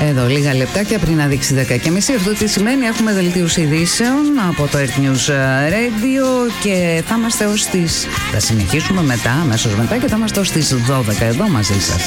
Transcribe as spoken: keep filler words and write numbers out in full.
Εδώ λίγα λεπτάκια πριν να δείξει δέκα και μισή. Αυτό τι σημαίνει? Έχουμε δελτίους ειδήσεων από το Earth News Radio και θα είμαστε ως τις... Θα συνεχίσουμε μετά, αμέσως μετά, και θα είμαστε ως τις δώδεκα εδώ μαζί σας.